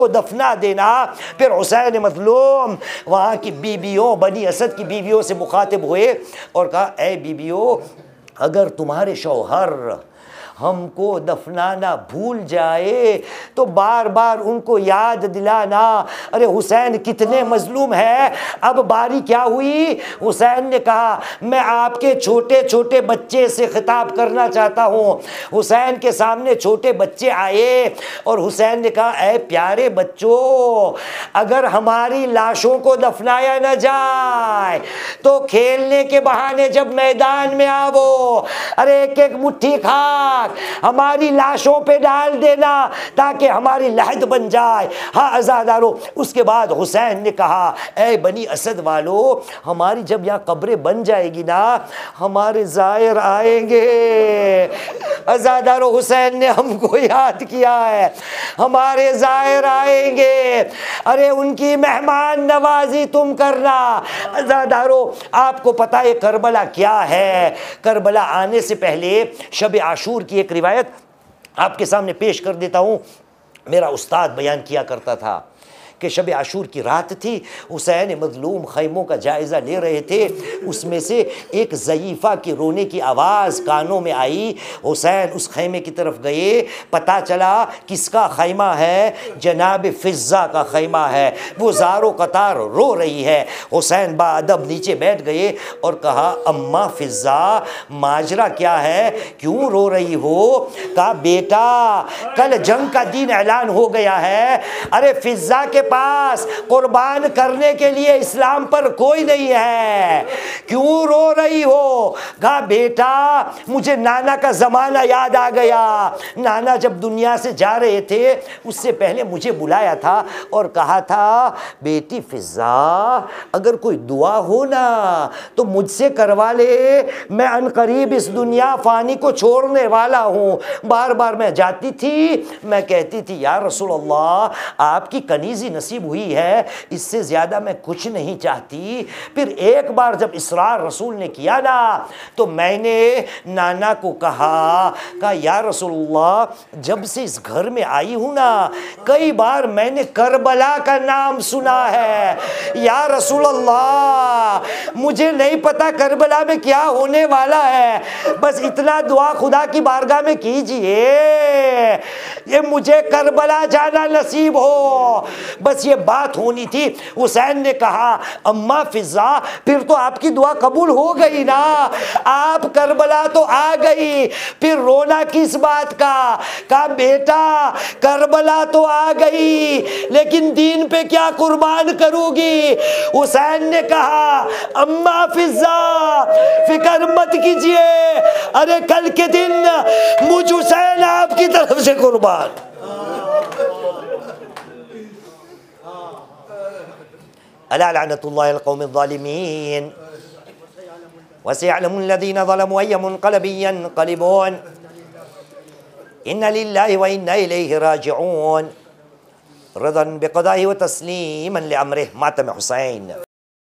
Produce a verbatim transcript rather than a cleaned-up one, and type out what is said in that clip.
को दफना देना। फिर हुसैन मज़लूम वहाँ की बीवियों, बनी असद की बीवियों से मुखातिब हुए और कहा, ए बीवियों, अगर तुम्हारे शौहर हमको दफनाना भूल जाए तो बार बार उनको याद दिलाना। अरे हुसैन कितने मजलूम है। अब बारी क्या हुई, हुसैन ने कहा, मैं आपके छोटे छोटे बच्चे से खिताब करना चाहता हूँ। हुसैन के सामने छोटे बच्चे आए और हुसैन ने कहा, ऐ प्यारे बच्चों, अगर हमारी लाशों को दफनाया न जाए तो खेलने के बहाने जब मैदान में आवो, अरे एक एक मुट्ठी खाक हमारी लाशों पे डाल देना ताकि हमारी लहद बन जाए। हाँ अज़ादारो। उसके बाद हुसैन ने कहा, ऐ बनी असद वालों, हमारी जब यहाँ कब्रें बन जाएगी ना, हमारे ज़ायर आएंगे। अज़ादारो, हुसैन ने हमको याद किया है, हमारे ज़ायर आएंगे, अरे उनकी मेहमान नवाजी तुम करना। अज़ादारो, आपको पता है करबला क्या है? करबला आने से पहले शब आशूर की एक रिवायत आपके सामने पेश कर देता हूँ। मेरा उस्ताद बयान किया करता था कि शब आशूर की रात थी, हुसैन मज़लूम खैमों का जायज़ा ले रहे थे। उसमें से एक ज़ईफ़ा की रोने की आवाज़ कानों में आई। हुसैन उस खैमे की तरफ गए, पता चला किसका खैमा है? जनाब फ़िज़्ज़ा का खैमा है। वो ज़ारो कतार रो रही है। हुसैन बाअदब नीचे बैठ गए और कहा, अम्मा फ़िज़्ज़ा, माजरा क्या है, क्यों रो रही हो? कहा, बेटा कल जंग का दिन ऐलान हो गया है, अरे फ़िज़्ज़ा के पास कुर्बान करने के लिए इस्लाम पर कोई नहीं है, क्यों रो रही हो? कहा, बेटा मुझे नाना का ज़माना याद आ गया। नाना जब दुनिया से जा रहे थे उससे पहले मुझे बुलाया था और कहा था, बेटी फ़िज़्ज़ा अगर कोई दुआ हो ना तो मुझसे करवा ले, मैं अनकरीब इस दुनिया फ़ानी को छोड़ने वाला हूँ। बार बार मैं जाती थी, मैं कहती थी, या रसूल अल्लाह आपकी कनीज़ी नसीब हुई है, इससे ज़्यादा मैं कुछ नहीं चाहती। फिर एक बार जब इसरार रसूल ने किया ना तो मैंने नाना को कहा, कहा या रसूलल्लाह, जब से इस घर में आई हूँ ना कई बार मैंने करबला का नाम सुना है, या रसूल अल्लाह मुझे नहीं पता करबला में क्या होने वाला है, बस इतना दुआ खुदा की बारगाह में कीजिए ये मुझे करबला जाना नसीब हो। बस ये बात होनी थी। हुसैन ने कहा, अम्मा फ़िज़्ज़ा फिर तो आपकी दुआ कबूल हो गई ना, आप करबला तो आ गई, फिर रोना किस बात का? कहा, बेटा करबला तो आ गई लेकिन दीन पे क्या कुर्बान करूंगी? हुसैन ने कहा, अम्मा फ़िज़्ज़ा फिक्र मत कीजिए, अरे कल के दिन मुझ हुसैन आपकी तरफ से कुर्बान। अला लअनतुल्लाहि अलल कौमिज़ ज़ालिमीन व सयअलमुल लज़ीना ज़लमू अय्य मुनक़लिबिन यनक़लिबून इन्ना लिल्लाहि व इन्ना इलैहि राजिऊन रज़न बिक़ज़ाइहि व तस्लीमन लिअम्रिहि। मातम हुसैन।